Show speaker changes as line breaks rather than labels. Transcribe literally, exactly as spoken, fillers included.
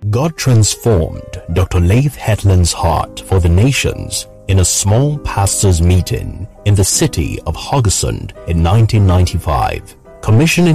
God transformed Doctor Leif Hetland's heart for the nations in a small pastors' meeting in the city of Haugesund in nineteen ninety-five, commissioning